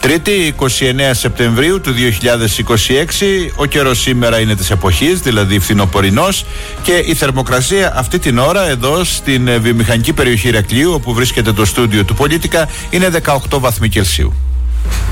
Τρίτη, 29 Σεπτεμβρίου του 2026, ο καιρός σήμερα είναι της εποχής, δηλαδή φθινοπορεινός, και η θερμοκρασία αυτή την ώρα εδώ στην βιομηχανική περιοχή Ηρακλείου, όπου βρίσκεται το στούντιο του Πολίτικα, είναι 18 βαθμοί Κελσίου.